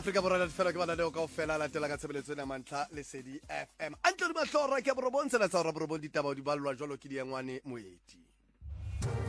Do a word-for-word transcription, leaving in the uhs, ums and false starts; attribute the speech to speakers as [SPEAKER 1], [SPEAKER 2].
[SPEAKER 1] Africa borwa la fela ke bana leo kaofela la tela ka tshebeletso ya Mantlha Lesedi F M. Antle di mahlora ke borobon tsela tsa borobon ditaba di ballwa jwalo ke diangwane moeti.